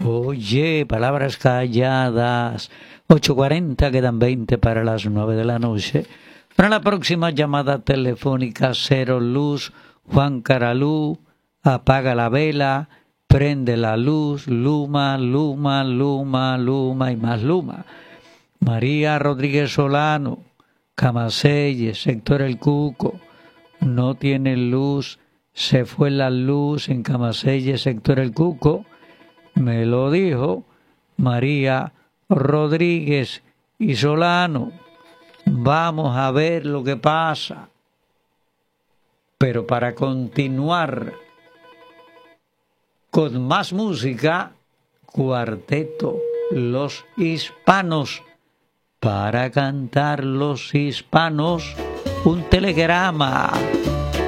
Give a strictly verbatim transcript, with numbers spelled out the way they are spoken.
Oye, palabras calladas. ocho cuarenta, quedan veinte para las nueve de la noche. Para la próxima llamada telefónica, cero luz, Juan Caralú, apaga la vela, prende la luz, luma, luma, luma, luma y más luma. María Rodríguez Solano, Camaselles, sector El Cuco, no tiene luz, se fue la luz en Camaselles, sector El Cuco. Me lo dijo María Rodríguez y Solano. Vamos a ver lo que pasa. Pero para continuar con más música, Cuarteto Los Hispanos. Para cantar los hispanos, un telegrama.